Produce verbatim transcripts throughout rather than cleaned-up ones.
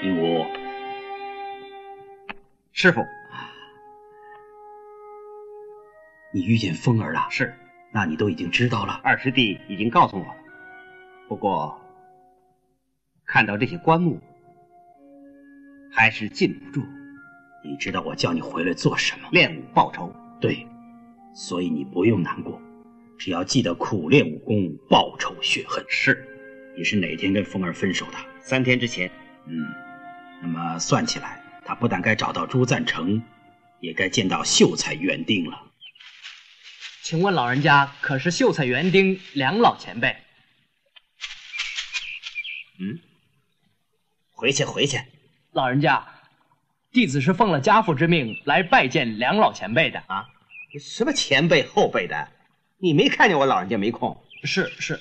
鹦鹉， 师傅， 你遇见风儿了？ 是， 那你都已经知道了。 二师弟已经告诉我了。不过，看到这些棺木，还是禁不住。 你知道我叫你回来做什么？ 练武报仇。 对，所以你不用难过，只要记得苦练武功，报仇雪恨。 是。 你是哪天跟风儿分手的？ 三天之前。 嗯，那么算起来，他不但该找到朱赞成，也该见到秀才园丁了。 请问老人家可是秀才园丁梁老前辈？ 嗯，回去回去。 老人家，弟子是奉了家父之命来拜见梁老前辈的啊！什么前辈后辈的？你没看见我老人家没空？ 是是。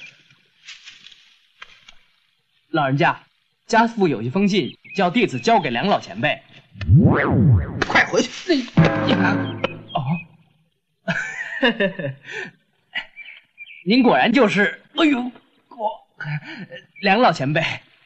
老人家，家父有一封信，叫弟子交给梁老前辈。 快回去！ 哦，您果然就是，哎呦，我梁老前辈。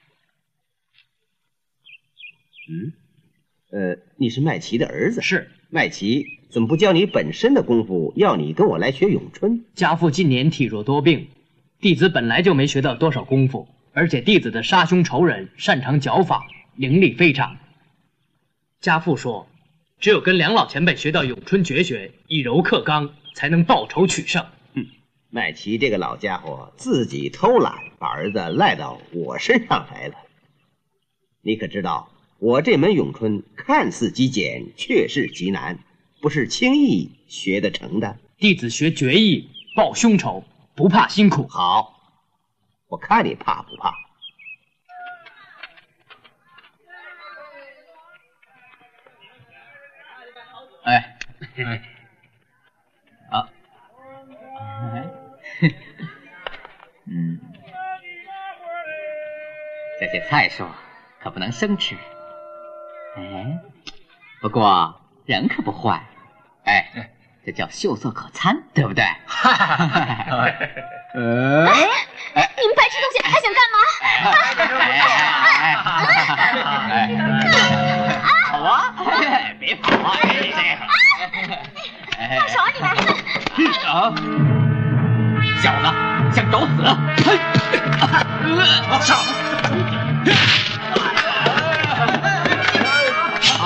嗯，呃，你是麦琪的儿子？ 是。 麦琪怎不教你本身的功夫，要你跟我来学咏春？ 家父近年体弱多病，弟子本来就没学到多少功夫。而且弟子的杀兄仇人擅长脚法，灵力非常。家父说，只有跟梁老前辈学到咏春绝学，以柔克刚，才能报仇取胜。 哼，麦琪这个老家伙自己偷懒，把儿子赖到我身上来了。你可知道，我这门咏春看似极简，却是极难，不是轻易学得成的。 弟子学绝艺，报凶仇，不怕辛苦。 好。我看你怕不怕？ 哎，哎，好，哎，嗯，这些菜蔬可不能生吃。哎，不过人可不坏。哎，这叫秀色可餐，对不对？哈哈哈哈！ 呃，哎，你们白痴东西还想干嘛？ 好啊，别跑啊！ 放手啊你们！ 啊，小子想找死？嘿，上！